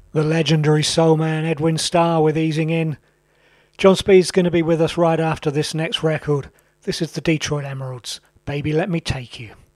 The legendary soul man Edwin Starr with Easing In. John Speed's going to be with us right after this next record. This is the Detroit Emeralds. Baby, let me take you.